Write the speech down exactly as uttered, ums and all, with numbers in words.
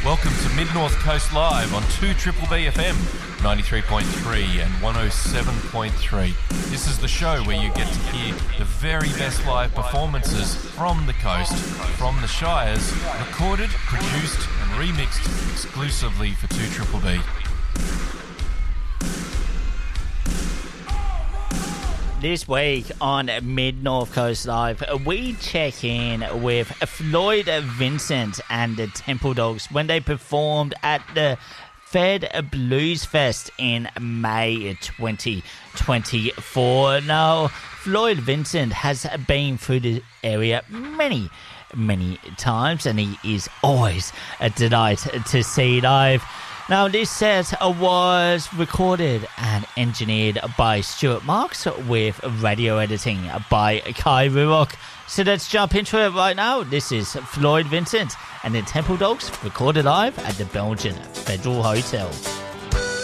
Welcome to Mid-North Coast Live on two Triple B F M, ninety-three point three and one oh seven point three. This is the show where you get to hear the very best live performances from the coast, from the Shires, recorded, produced and remixed exclusively for two Triple B. This week on Mid-North Coast Live, we check in with Floyd Vincent and the Temple Dogs when they performed at the Fed Blues Fest in May twenty twenty-four. Now, Floyd Vincent has been through the area many, many times, and he is always a delight to see live. Now, this set was recorded and engineered by Stuart Marks with radio editing by Kai Rurock. So let's jump into it right now. This is Floyd Vincent and the Temple Dogs recorded live at the Belgian Federal Hotel.